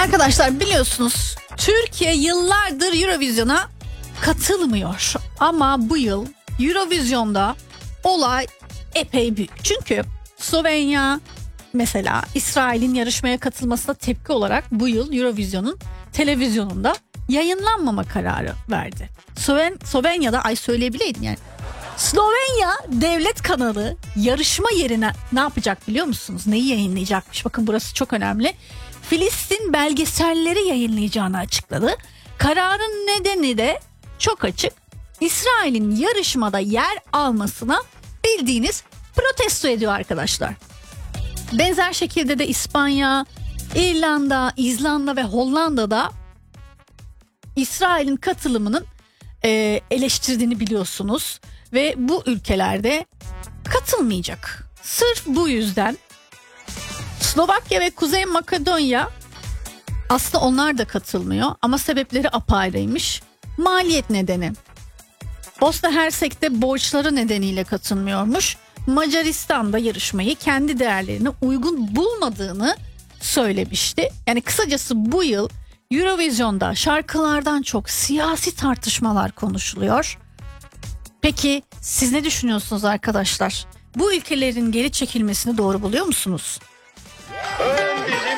Arkadaşlar biliyorsunuz Türkiye yıllardır Eurovision'a katılmıyor. Ama bu yıl Eurovision'da olay epey büyük. Çünkü Slovenya mesela İsrail'in yarışmaya katılmasına tepki olarak bu yıl Eurovision'un televizyonunda yayınlanmama kararı verdi. Slovenya'da söyleyebileydim yani. Slovenya devlet kanalı yarışma yerine ne yapacak biliyor musunuz? Neyi yayınlayacakmış? Bakın burası çok önemli. Filistin belgeselleri yayınlayacağını açıkladı. Kararın nedeni de çok açık. İsrail'in yarışmada yer almasına bildiğiniz protesto ediyor arkadaşlar. Benzer şekilde de İspanya, İrlanda, İzlanda ve Hollanda'da İsrail'in katılımının eleştirdiğini biliyorsunuz. Ve bu ülkelerde katılmayacak. Sırf bu yüzden Slovakya ve Kuzey Makedonya aslında onlar da katılmıyor ama sebepleri apayrıymış. Maliyet nedeni. Bosna Hersek'te borçları nedeniyle katılmıyormuş. Macaristan'da yarışmayı kendi değerlerine uygun bulmadığını söylemişti. Yani kısacası bu yıl Eurovision'da şarkılardan çok siyasi tartışmalar konuşuluyor. Peki siz ne düşünüyorsunuz arkadaşlar? Bu ülkelerin geri çekilmesini doğru buluyor musunuz?